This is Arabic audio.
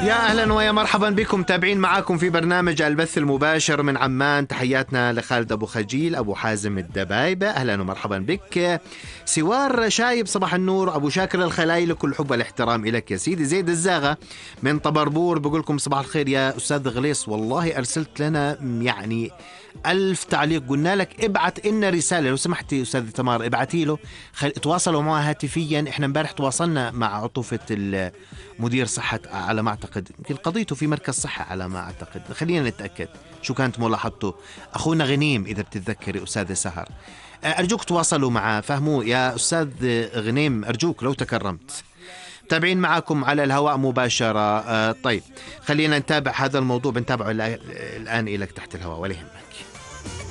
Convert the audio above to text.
يا أهلا ويا مرحبا بكم، تابعين معاكم في برنامج البث المباشر من عمان. تحياتنا لخالد أبو خجيل أبو حازم الدبايبة، أهلا ومرحبا بك. سوار شايب صباح النور، أبو شاكر الخلايل كل حب والاحترام إليك يا سيدي. زيد الزاغة من طبربور بقولكم صباح الخير يا أستاذ غليص، والله أرسلت لنا يعني 1000 تعليق، قلنا لك ابعت إنا رسالة لو سمحتي أستاذ تمار، ابعتي له تواصلوا معه هاتفيا. احنا امبارح تواصلنا مع عطوفة مدير صحة على ما أعتقد، يمكن قضيته في مركز صحة على ما أعتقد، خلينا نتأكد شو كانت ملاحظته. أخونا غنيم إذا بتتذكري أستاذ سهر، أرجوك تواصلوا معه، فهموا يا أستاذ غنيم أرجوك لو تكرمت. تابعين معكم على الهواء مباشرة. طيب خلينا نتابع هذا الموضوع، بنتابعه الآن إليك تحت الهواء ولا يهمك.